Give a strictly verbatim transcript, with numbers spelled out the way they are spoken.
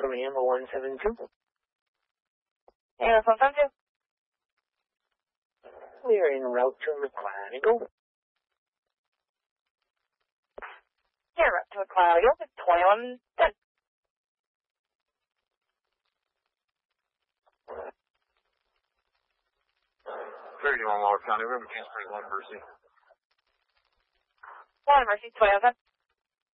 Lima one seven two. Yeah, one seven two. We are en route to McLeod Eagle. Yeah, route to McLeod Eagle. twenty-one ten. thirty-one Waller County, we're in Kansas One Mercy. One Mercy, twenty-one ten.